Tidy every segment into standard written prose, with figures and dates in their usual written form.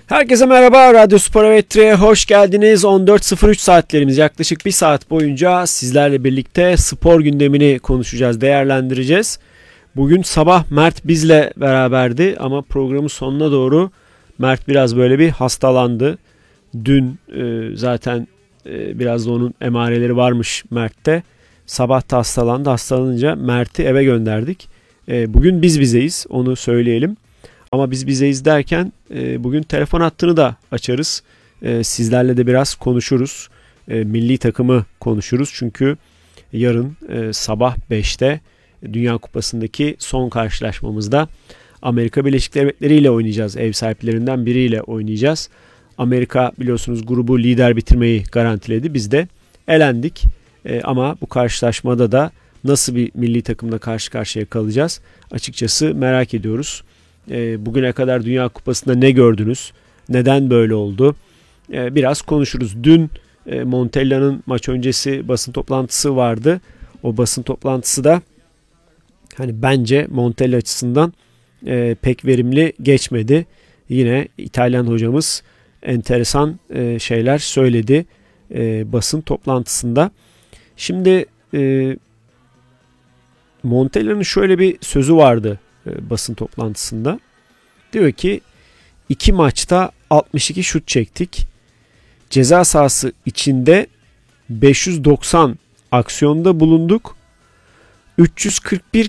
Herkese merhaba, Radyo Spor Evetre'ye hoş geldiniz. 14.03 saatlerimiz, yaklaşık bir saat boyunca sizlerle birlikte spor gündemini konuşacağız, değerlendireceğiz. Bugün sabah Mert bizle beraberdi ama programın sonuna doğru Mert biraz böyle bir hastalandı. Dün zaten biraz da onun emareleri varmış Mert'te. Sabah da hastalandı. Hastalanınca Mert'i eve gönderdik. Bugün biz bizeyiz, onu söyleyelim. Ama biz bizeyiz derken bugün telefon hattını da açarız. Sizlerle de biraz konuşuruz. Milli takımı konuşuruz. Çünkü yarın sabah 5'te Dünya Kupası'ndaki son karşılaşmamızda Amerika Birleşik Devletleri ile oynayacağız. Ev sahiplerinden biriyle oynayacağız. Amerika biliyorsunuz grubu lider bitirmeyi garantiledi. Biz de elendik. Ama bu karşılaşmada da nasıl bir milli takımla karşı karşıya kalacağız? Açıkçası merak ediyoruz. Bugüne kadar Dünya Kupası'nda ne gördünüz? Neden böyle oldu? Biraz konuşuruz. Dün Montella'nın maç öncesi basın toplantısı vardı. O basın toplantısı da hani bence Montella açısından pek verimli geçmedi. Yine İtalyan hocamız enteresan şeyler söyledi basın toplantısında. Şimdi Montella'nın şöyle bir sözü vardı basın toplantısında. Diyor ki 2 maçta 62 şut çektik. Ceza sahası içinde 590 aksiyonda bulunduk. 341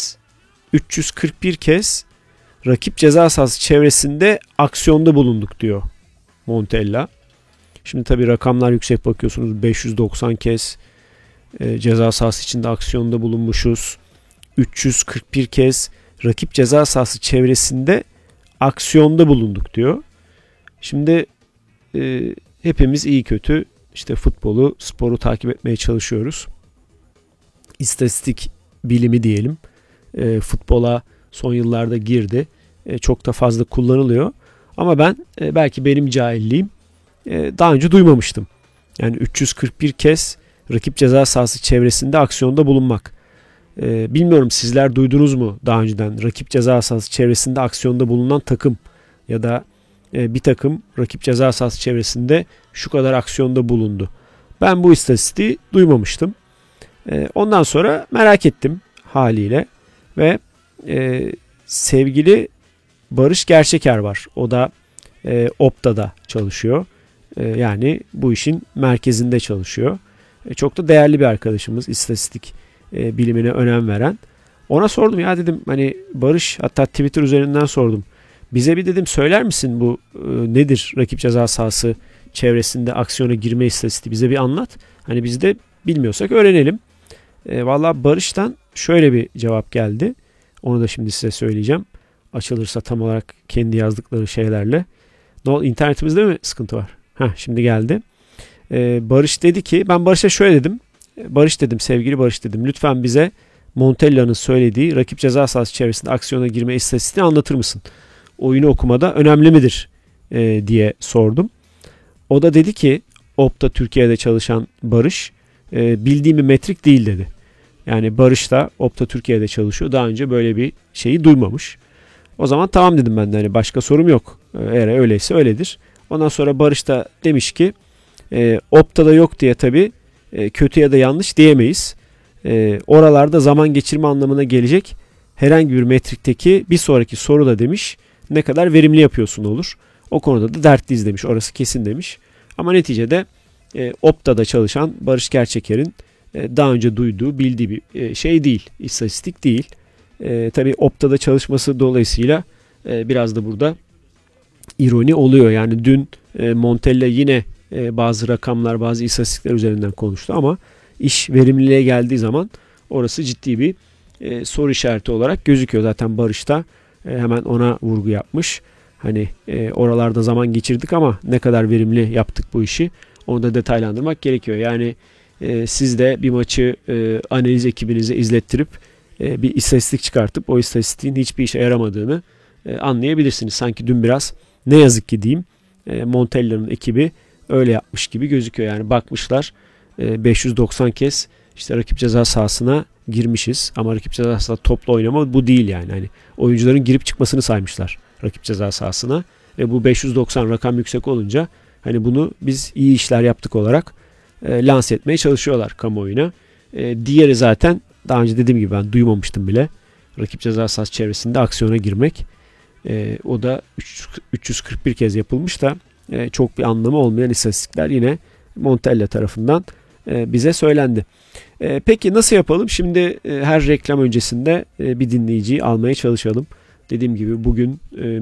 kez rakip ceza sahası çevresinde aksiyonda bulunduk diyor Montella. Şimdi tabii rakamlar yüksek, bakıyorsunuz 590 kez ceza sahası içinde aksiyonda bulunmuşuz. 341 kez rakip ceza sahası çevresinde aksiyonda bulunduk diyor. Şimdi hepimiz iyi kötü işte futbolu, sporu takip etmeye çalışıyoruz. İstatistik bilimi diyelim. Futbola son yıllarda girdi. Çok da fazla kullanılıyor. Ama ben belki benim cahilliğim daha önce duymamıştım. Yani 341 kez rakip ceza sahası çevresinde aksiyonda bulunmak. Bilmiyorum, sizler duydunuz mu daha önceden rakip ceza sahası çevresinde aksiyonda bulunan takım ya da bir takım rakip ceza sahası çevresinde şu kadar aksiyonda bulundu. Ben bu istatistiği duymamıştım. Ondan sonra merak ettim haliyle ve sevgili Barış Gerçeker var. O da Opta'da çalışıyor. Yani bu işin merkezinde çalışıyor. Çok da değerli bir arkadaşımız, istatistik bilimine önem veren. Ona sordum, ya dedim hani Barış, hatta Twitter üzerinden sordum. Bize bir dedim söyler misin bu nedir rakip ceza sahası çevresinde aksiyona girme istatistiği, bize bir anlat. Hani biz de bilmiyorsak öğrenelim. Vallahi Barış'tan şöyle bir cevap geldi. Onu da şimdi size söyleyeceğim. Açılırsa tam olarak kendi yazdıkları şeylerle. İnternetimizde mi sıkıntı var? Şimdi geldi. Barış dedi ki, ben Barış'a şöyle dedim. Barış dedim, sevgili Barış dedim, lütfen bize Montella'nın söylediği rakip ceza sahası çevresinde aksiyona girme istatistiğini anlatır mısın? Oyunu okumada önemli midir diye sordum. O da dedi ki, Opta Türkiye'de çalışan Barış, bildiğim bir metrik değil dedi. Yani Barış da Opta Türkiye'de çalışıyor. Daha önce böyle bir şeyi duymamış. O zaman tamam dedim ben de, hani başka sorum yok. Eğer öyleyse öyledir. Ondan sonra Barış da demiş ki Opta'da yok diye tabii kötü ya da yanlış diyemeyiz. Oralarda zaman geçirme anlamına gelecek herhangi bir metrikteki bir sonraki soru da demiş ne kadar verimli yapıyorsun olur. O konuda da dertliyiz demiş. Orası kesin demiş. Ama neticede Opta'da çalışan Barış Gerçeker'in daha önce duyduğu, bildiği bir şey değil. İstatistik değil. Tabii Opta'da çalışması dolayısıyla biraz da burada ironi oluyor. Yani dün Montella yine bazı rakamlar, bazı istatistikler üzerinden konuştu ama iş verimliliğe geldiği zaman orası ciddi bir soru işareti olarak gözüküyor. Zaten Barış da hemen ona vurgu yapmış. Hani oralarda zaman geçirdik ama ne kadar verimli yaptık bu işi, onu da detaylandırmak gerekiyor. Yani siz de bir maçı analiz ekibinize izlettirip bir istatistik çıkartıp o istatistiğin hiçbir işe yaramadığını anlayabilirsiniz. Sanki dün biraz, ne yazık ki diyeyim, Montella'nın ekibi öyle yapmış gibi gözüküyor. Yani bakmışlar 590 kez işte rakip ceza sahasına girmişiz ama rakip ceza sahasında topla oynama bu değil yani. Hani oyuncuların girip çıkmasını saymışlar rakip ceza sahasına. Bu 590 rakam yüksek olunca hani bunu biz iyi işler yaptık olarak lanse etmeye çalışıyorlar kamuoyuna. Diğeri zaten daha önce dediğim gibi ben duymamıştım bile. Rakip ceza sahası çevresinde aksiyona girmek. O da 341 kez yapılmış da çok bir anlamı olmayan istatistikler yine Montella tarafından bize söylendi. Peki nasıl yapalım? Şimdi her reklam öncesinde bir dinleyiciyi almaya çalışalım. Dediğim gibi bugün